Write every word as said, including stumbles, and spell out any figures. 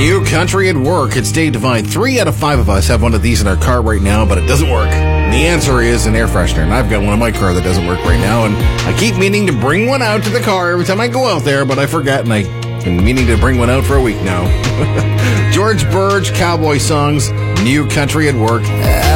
New Country at Work. It's Dave Devine. Three out of five of us have one of these in our car right now, but it doesn't work. And the answer is an air freshener. And I've got one in my car that doesn't work right now. And I keep meaning to bring one out to the car every time I go out there, but I forget. And I've been meaning to bring one out for a week now. George Burge, Cowboy Songs, New Country at Work.